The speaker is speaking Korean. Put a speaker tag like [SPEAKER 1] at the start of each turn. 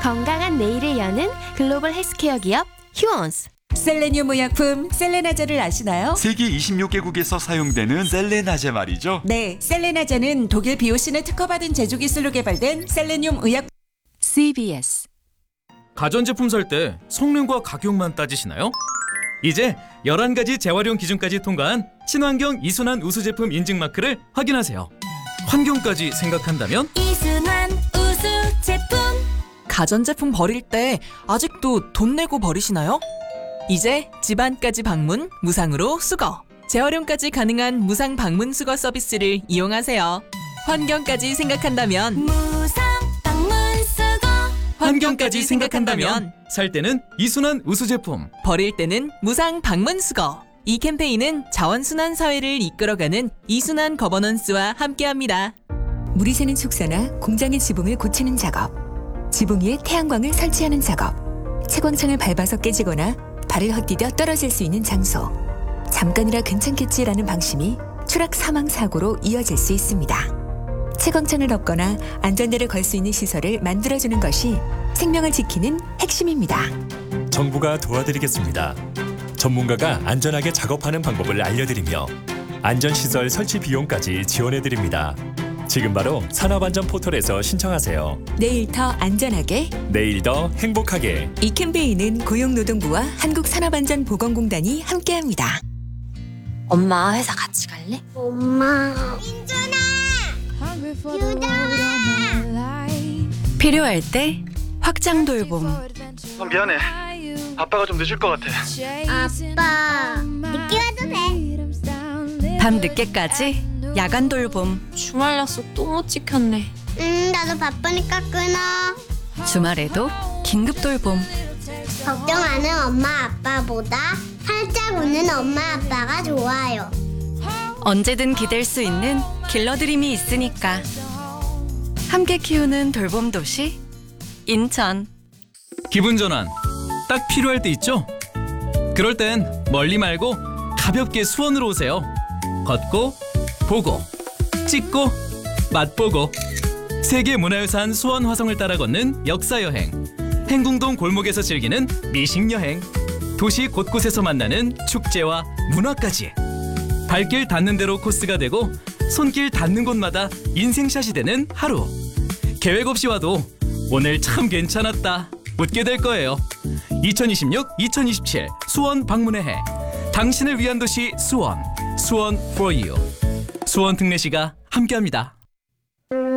[SPEAKER 1] 건강한 내일을 여는 글로벌 헬스케어 기업 휴원스.
[SPEAKER 2] 셀레늄 의약품 셀레나제를 아시나요?
[SPEAKER 3] 세계 26개국에서 사용되는 셀레나제 말이죠.
[SPEAKER 2] 네, 셀레나제는 독일 비오신을 특허받은 제조 기술로 개발된 셀레늄 의약.
[SPEAKER 1] CBS.
[SPEAKER 4] 가전제품 살 때 성능과 가격만 따지시나요? 이제 11가지 재활용 기준까지 통과한 친환경 이순환 우수 제품 인증 마크를 확인하세요. 환경까지 생각한다면
[SPEAKER 5] 이순환 우수 제품.
[SPEAKER 6] 가전제품 버릴 때 아직도 돈 내고 버리시나요? 이제 집안까지 방문 무상으로 수거. 재활용까지 가능한 무상 방문 수거 서비스를 이용하세요. 환경까지 생각한다면
[SPEAKER 5] 무상 방문 수거.
[SPEAKER 4] 환경까지 생각한다면 살 때는 이순환 우수 제품,
[SPEAKER 6] 버릴 때는 무상 방문 수거. 이 캠페인은 자원순환 사회를 이끌어가는 이순환 거버넌스와 함께합니다.
[SPEAKER 7] 물이 새는 축사나 공장의 지붕을 고치는 작업, 지붕 위에 태양광을 설치하는 작업, 채광창을 밟아서 깨지거나 발을 헛디뎌 떨어질 수 있는 장소, 잠깐이라 괜찮겠지라는 방심이 추락 사망 사고로 이어질 수 있습니다. 채광창을 덮거나 안전대를 걸 수 있는 시설을 만들어주는 것이 생명을 지키는 핵심입니다.
[SPEAKER 8] 정부가 도와드리겠습니다. 전문가가 안전하게 작업하는 방법을 알려드리며 안전시설 설치 비용까지 지원해드립니다. 지금 바로 산업안전 포털에서 신청하세요.
[SPEAKER 7] 내일 더 안전하게,
[SPEAKER 8] 내일 더 행복하게.
[SPEAKER 7] 이 캠페인은 고용노동부와 한국산업안전보건공단이 함께합니다.
[SPEAKER 5] 엄마 회사 같이 갈래?
[SPEAKER 9] 엄마. 유정아.
[SPEAKER 1] 필요할 때 확장 돌봄.
[SPEAKER 10] 미안해. 아빠가 좀 늦을 것 같아.
[SPEAKER 9] 아빠. 늦게 와도 돼.
[SPEAKER 1] 밤 늦게까지 야간 돌봄.
[SPEAKER 5] 주말 약속 또 못 지켰네.
[SPEAKER 9] 나도 바쁘니까 끊어.
[SPEAKER 1] 주말에도 긴급 돌봄.
[SPEAKER 9] 걱정하는 엄마 아빠보다 활짝 웃는 엄마 아빠가 좋아요.
[SPEAKER 1] 언제든 기댈 수 있는 길러드림이 있으니까. 함께 키우는 돌봄 도시 인천.
[SPEAKER 4] 기분 전환 딱 필요할 때 있죠? 그럴 땐 멀리 말고 가볍게 수원으로 오세요. 걷고 보고 찍고 맛보고 세계문화유산 수원 화성을 따라 걷는 역사여행, 행궁동 골목에서 즐기는 미식여행, 도시 곳곳에서 만나는 축제와 문화까지 발길 닿는 대로 코스가 되고 손길 닿는 곳마다 인생샷이 되는 하루. 계획 없이 와도 오늘 참 괜찮았다 웃게 될 거예요. 2026-2027 수원 방문의 해. 당신을 위한 도시 수원. 수원 for you. 수원 특례시가 함께합니다.